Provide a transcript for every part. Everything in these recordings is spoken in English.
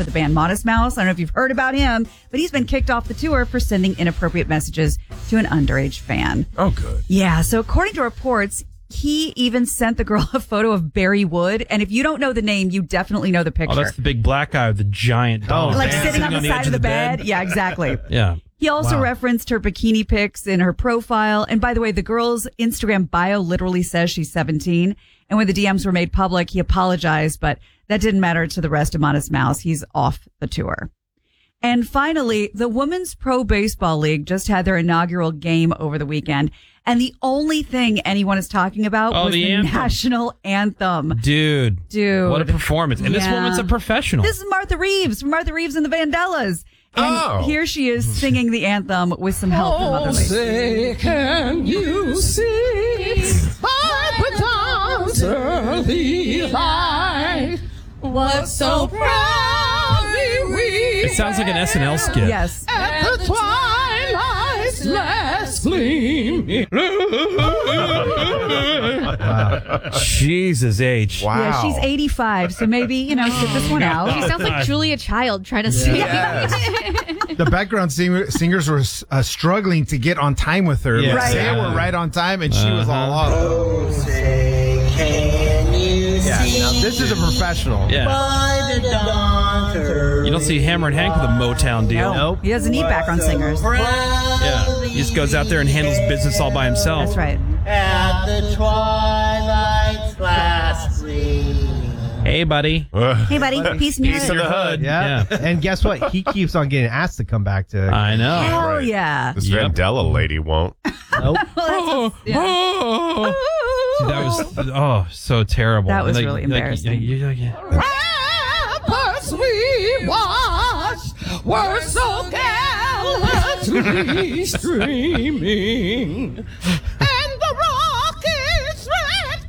for the band Modest Mouse. I don't know if you've heard about him, but he's been kicked off the tour for sending inappropriate messages to an underage fan. Oh, good. Yeah, so according to reports, he even sent the girl a photo of Barry Wood. And if you don't know the name, you definitely know the picture. Oh, that's the big black guy with the giant dog. Like sitting on the side of the bed. Yeah, exactly. Yeah. He also referenced her bikini pics in her profile. And by the way, the girl's Instagram bio literally says she's 17. And when the DMs were made public, he apologized, but that didn't matter to the rest of Modest Mouse. He's off the tour. And finally, the Women's Pro Baseball League just had their inaugural game over the weekend. And the only thing anyone is talking about was the national anthem. Dude. What a performance. And this woman's a professional. This is Martha Reeves from Martha Reeves and the Vandellas. And here she is singing the anthem with some help from Mother Lee. Say, can you see by the dawn's early light what so proudly we It sounds like an SNL skit. Yes. at the twilight's last gleam. Jesus H. Wow. Yeah, she's 85, so maybe, sit this one out. She sounds like Julia Child trying to sing. The background singers were struggling to get on time with her. Yeah. But they were right on time, and she was all off. Now, this is a professional. Yeah. You don't see Hammer and Hank with a Motown deal. Nope. He doesn't need background singers. Yeah. He just goes out there and handles business all by himself. That's right. At the twilight's last gleam. Hey, buddy. Hey, buddy. Peace in your Piece of the hood. Yeah. And guess what? He keeps on getting asked to come back to. I know. Hell yeah. This Vandella lady won't. Nope. See, that was so terrible. That was really embarrassing. Rappers we watched were so gallantly streaming, and the rocket's red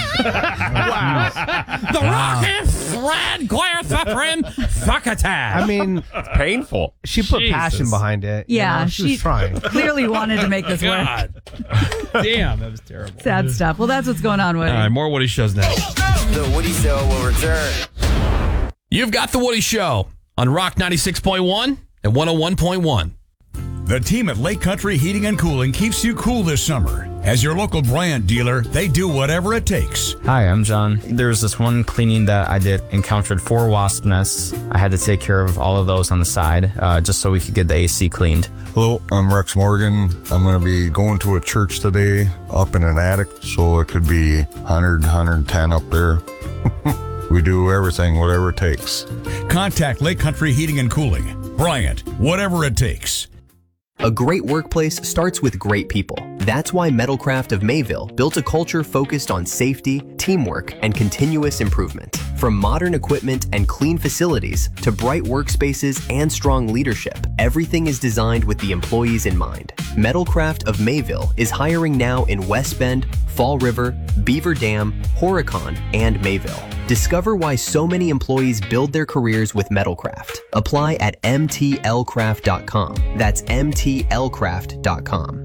glare. The rocket's red glare suffering fuck attack. I mean, It's painful. she put Jesus. passion behind it. Yeah, she was trying. clearly wanted to make this work. God. Damn, that was terrible. Sad stuff. Well, that's what's going on with All right, more Woody shows next. The Woody Show will return. You've got The Woody Show on Rock 96.1 and 101.1. The team at Lake Country Heating and Cooling keeps you cool this summer. As your local Bryant dealer, they do whatever it takes. Hi, I'm John. There was this one cleaning that I did, encountered 4 wasp nests. I had to take care of all of those on the side, just so we could get the AC cleaned. Hello, I'm Rex Morgan. I'm going to be going to a church today up in an attic, so it could be 100, 110 up there. We do everything, whatever it takes. Contact Lake Country Heating and Cooling. Bryant, whatever it takes. A great workplace starts with great people. That's why Metalcraft of Mayville built a culture focused on safety, teamwork, and continuous improvement. From modern equipment and clean facilities to bright workspaces and strong leadership, everything is designed with the employees in mind. Metalcraft of Mayville is hiring now in West Bend, Fall River, Beaver Dam, Horicon, and Mayville. Discover why so many employees build their careers with Metalcraft. Apply at mtlcraft.com. That's mtlcraft.com.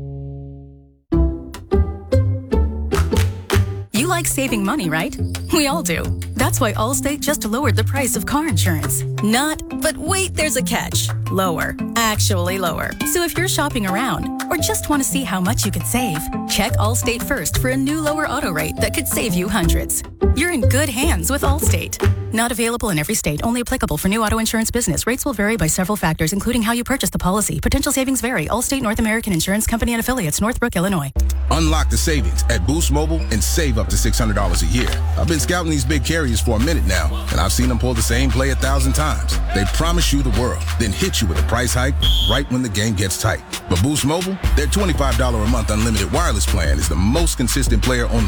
You like saving money, right? We all do. That's why Allstate just lowered the price of car insurance. Not, but wait, there's a catch. Lower. Actually lower. So if you're shopping around or just want to see how much you could save, check Allstate first for a new lower auto rate that could save you hundreds. You're in good hands with Allstate. Not available in every state. Only applicable for new auto insurance business. Rates will vary by several factors, including how you purchase the policy. Potential savings vary. Allstate North American Insurance Company and Affiliates, Northbrook, Illinois. Unlock the savings at Boost Mobile and save up to $600 a year. I've been scouting these big carriers for a minute now, and I've seen them pull the same play 1,000 times. They promise you the world, then hit you with a price hike right when the game gets tight. But Boost Mobile, their $25 a month unlimited wireless plan is the most consistent player on